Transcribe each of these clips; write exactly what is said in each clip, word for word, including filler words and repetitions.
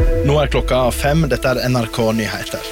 Nå er klokka fem, dette er N R K Nyheter.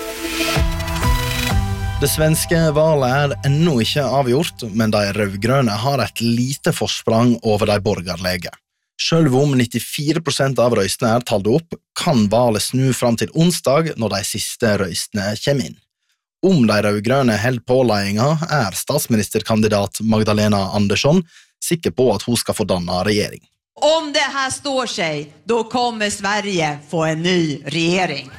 Det svenske valet er ennå ikke avgjort, men de rødgrønne har et lite forsprang over de borgerlige. Selv om nittifire prosent av røystene er talt opp, kan valet snu fram til onsdag når de siste røystene kommer inn. Om de rødgrønne held på ledelsen, er statsministerkandidat Magdalena Andersson sikker på at hun skal få danne regjering. Om det här står sig, då kommer Sverige få en ny regering.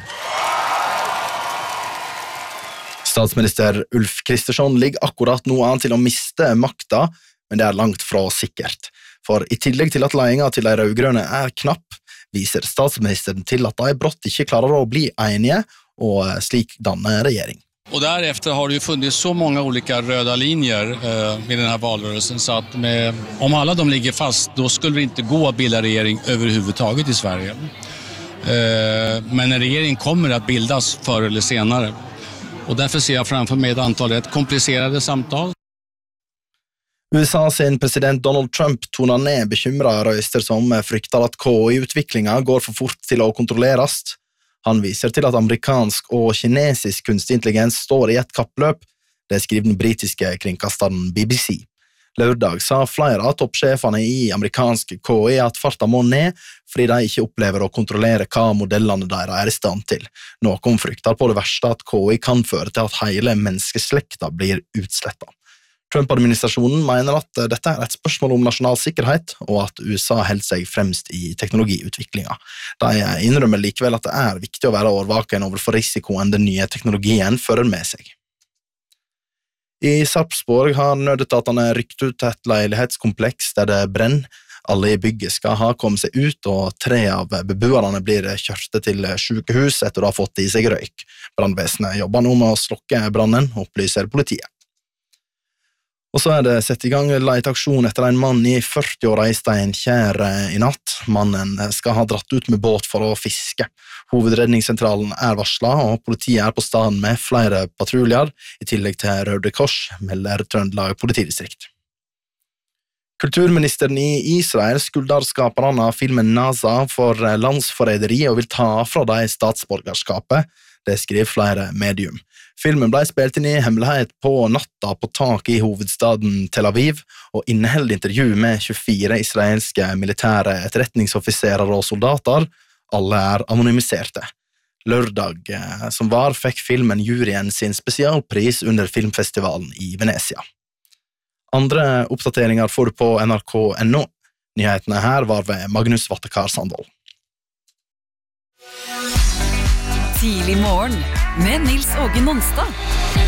Statsminister Ulf Kristersson ligger akkurat nå an til å miste makta, men det er langt fra sikkert. For i tillegg til at ledelsen til de rødgrønne er knapp, viser statsministeren til at de brått ikke klarer å bli enige og slik danne regjering. Och därefter har det ju funnits så många olika röda linjer eh, i den här valrörelsen så att med, om alla de ligger fast då skulle det inte gå att bilda regering överhuvudtaget i Sverige. Eh, men en regering kommer att bildas förr eller senare. Och därför ser jag framför mig ett antal rätt komplicerade samtal. U S A sin president Donald Trump tonar ned bekymrede røyster som frykter at K I-utviklingen går for fort til å kontrolleres. Han viser til at amerikansk og kinesisk kunstig intelligens står i et kappløp, det skriver den britiske kringkasteren B B C. Lørdag sa flere av toppsjefene i amerikansk K I at farta må ned, fordi de ikke opplever å kontrollere hva modellene deres er i stand til. Noen frykter på det verste at K I kan føre til at hele menneskeslekta blir utslettet. Trump-administrasjonen mener at dette er et spørsmål om nasjonal sikkerhet, og at U S A holder seg fremst i teknologiutviklingen. De innrømmer likevel at det er viktig å være årvaken overfor risikoen den nye teknologien fører med seg. I Sarpsborg har nødetatene rykt ut et leilighetskompleks der det brenner. Alle i bygget skal ha kommet seg ut, og tre av beboerne blir kjørte til sykehus etter å ha fått i seg røyk. Brandvesenet jobber nå med å slokke brannen, opplyser politiet. Og så er det sett i gang leteaksjon etter en mann i førti-åra i Steinkjer i natt. Mannen skal ha dratt ut med båt for å fiske. Hovedredningssentralen er varslet, og politiet er på stedet med flere patruljer, i tillegg til Røde Kors, melder Trøndelag politidistrikt. Kulturministeren i Israel skylder skaperne av filmen Naza for landsforræderi og vil ta fra dem statsborgerskapet, det skriver flere medium. Filmen ble spilt inn i hemmelighet på natta på tak i hovedstaden Tel Aviv, og inneholder intervju med tjuefire israelske militære etterretningsoffiserer og soldater. Alle er anonymiserte. Lørdag, som var, fikk filmen juryen sin spesialpris under filmfestivalen i Venezia. Andre oppdateringer får du på N R K punktum N O. Nyhetene her var ved Magnus Vattekar Sandvold. Tidlig morgen med Nils Åge Nonstad.